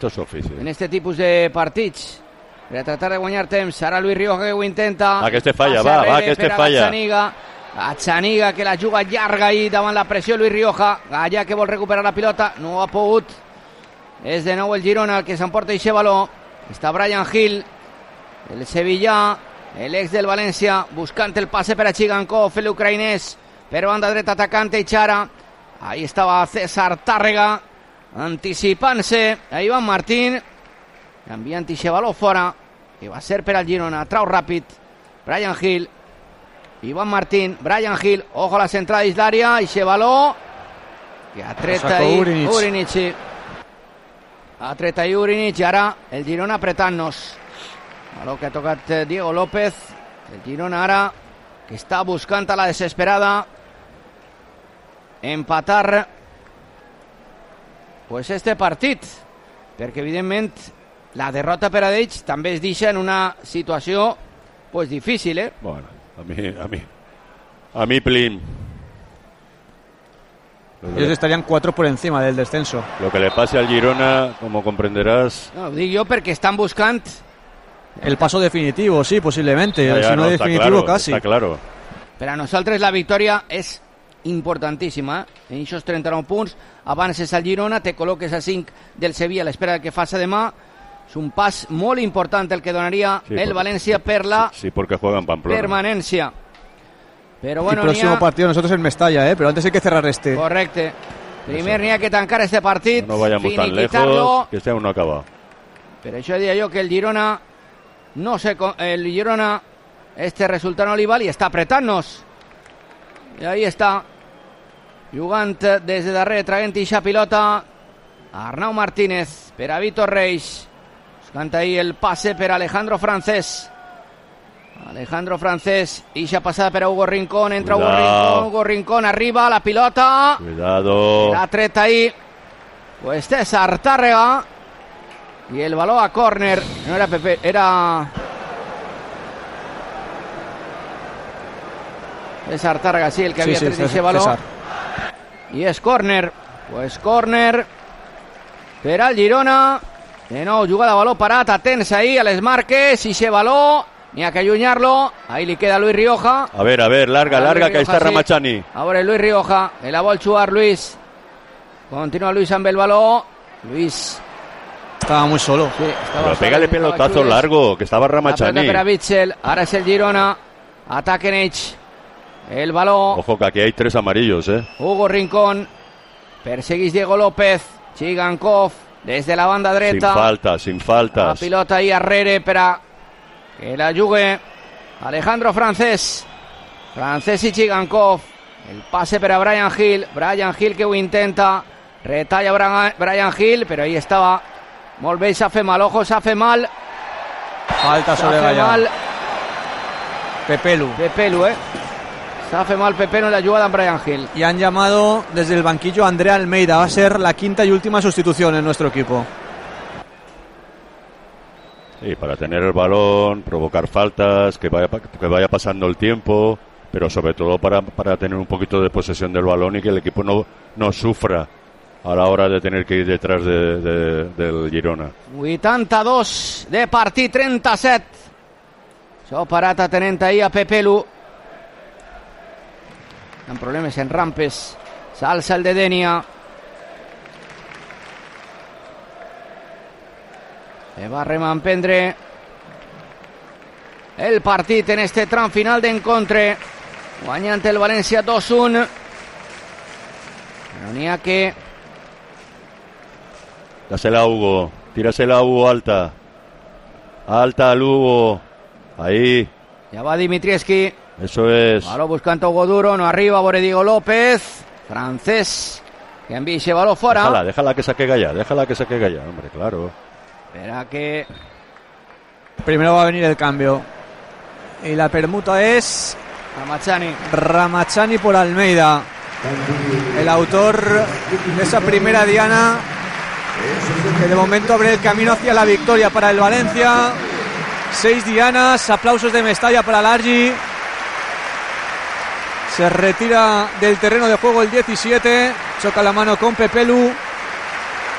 Esto és ofici. En este tipus de partits, per a tratar de guanyar temps. Ara Luis Rioja que ho intenta. Aquest falla, va, aquest falla. Gazzaniga que la juga llarga ahí davant la pressió. Luis Rioja, allà que vol recuperar la pilota, no ha pogut. És de nou el Girona el que s'emporta aquest baló. Està Bryan Gil, el sevillà, l'ex del València, buscant el passe per a Chigankov, l'ucraïnès, per banda dreta atacant Echara. Ahí estava César Tàrrega, anticipant-se a Ivan Martín, enviant aquest baló fora, que va ser per al Girona. Trau ràpid, Bryan Gil, Ivan Martín, Bryan Gil, ojo a la centrada dins l'àrea, aquest baló, que ha tret ahí Urinic. Ha tret ahí Urinic i ara el Girona apretant-nos. Baló que ha tocat Diego López. El Girona ara que està buscant a la desesperada empatar pues este partit, perquè evidentment la derrota per a ells també es deixa en una situació pues difícil, Bueno, a mí Plin. Ellos estarían 4 por encima del descenso. Lo que le pase al Girona, como comprenderás... No, ho dic jo perquè estan buscant el paso definitivo, sí, posiblemente. Ya, si no, definitivo, claro, casi. Está claro. Per a nosaltres la victòria és importantíssima, en aquests 39 punts. Avances al Girona, te col·loques a 5 del Sevilla a l'espera que faça demà. És un pas molt important el que donaria el València per la porque juega en Pamplona. Permanencia. Pero bueno, el próximo partido nosotros en Mestalla, pero antes hay que cerrar este. Correcte. Primer n'hi ha que tancar este partit. No vayamos tan lejos, que este aún no ha acabado. Per això deia jo que el Girona este resultat no li val i està apretant-nos. I ahí està, jugant des de darrere, traient ixa pilota Arnau Martínez per a Víctor Reis, buscant ahí el passe per a Alejandro Francés. Ixa passada per a Hugo Rincón, entra Hugo Rincón, arriba la pilota. Cuidado. La tret ahí pues César Tàrrega y el balón a córner. No era Pepe, era César Tàrrega, sí, el que havia tret ese balón. I és córner, pues córner per al Girona. De nou, jugada, baló parat, atents ahí a les marques, i ese baló ni a que allunyar-lo. Ahí li queda Luis Rioja. A ver, larga, que ahí está Ramachani. Ahora Luis Rioja, el la vol jugar Luis. Continúa Luis amb el baló. Luis estaba muy solo. Sí, pero pégale pelotazo largo, que estaba Ramachani. Per a Bitzel, ara és el Girona. Ataquen ells. El baló. Ojo que aquí hay 3 amarillos, Hugo Rincón. Perseguís Diego López. Chigankov desde la banda dreta. Sin faltas. La pilota ahí arrere per a que la jugue Alejandro Francés i Chigankov. El passe per a Bryan Gil que ho intenta, retalla Bryan Gil, però ahí estava molt bé. S'ha fet mal, ojo, s'ha fet mal. Falta sobre Gallà. Pepelu, s'ha fet mal Pepelu en la jugada amb Bryan Gil. Y han llamado desde el banquillo a Andrea Almeida. Va a ser la 5ª y última sustitución en nuestro equipo. Sí, para tener el balón, provocar faltas, que vaya pasando el tiempo, pero sobre todo para tener un poquito de posesión del balón y que el equipo no sufra a la hora de tener que ir detrás del Girona. 82 de partit, 37. Això parat atenent ahir a Pepelu. Amb problemes en rampes. S'alça el de Denia. Va a reemprendre el partit en este tram final d'encontre, guanyant el València 2-1. Però n'hi ha que... Dásela a Hugo, tírasela a Hugo alta al Hugo, ahí. Ya va Dimitrievski. Eso es. Baló buscando Hugo Duro, no arriba, Boredigo López. Francés, que envía ese balón fuera. Déjala que saque Gallà, hombre, claro. Espera que... Primero va a venir el cambio. Y la permuta es... Ramachani por Almeida. El autor de esa primera diana, que de momento abre el camino hacia la victoria para el Valencia. 6 dianas, aplausos de Mestalla para Largi. Se retira del terreno de juego el 17. Choca la mano con Pepelu.